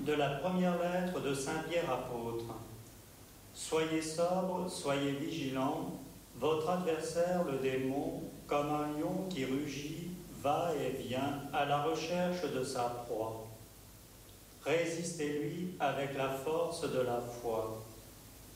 de la première lettre de Saint Pierre apôtre. Soyez sobres, soyez vigilants, votre adversaire, le démon, comme un lion qui rugit, va et vient à la recherche de sa proie. Résistez-lui avec la force de la foi.